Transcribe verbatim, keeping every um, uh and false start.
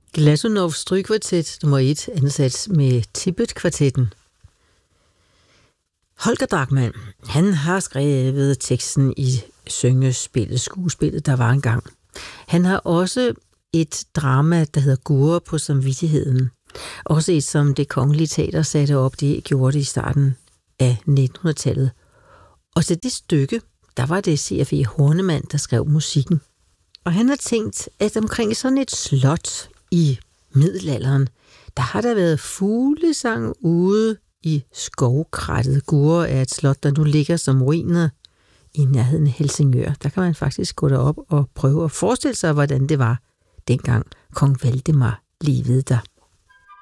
Glasunovs strygekvartet nummer et ansat med Tippet-kvartetten. Holger Drachmann, han har skrevet teksten i syngespillet, skuespillet, der var engang. Han har også et drama, der hedder Gurre på samvittigheden. Også et, som Det Kongelige Teater satte op, det gjorde det i starten af nittenhundredetallet. Og til det stykke, der var det C F E Hornemann, der skrev musikken. Og han har tænkt, at omkring sådan et slot i middelalderen, der har der været fuglesang ude i skovkrattet. Gurre er et slot, der nu ligger som ruiner i nærheden af Helsingør. Der kan man faktisk gå derop og prøve at forestille sig, hvordan det var, dengang kong Valdemar levede der.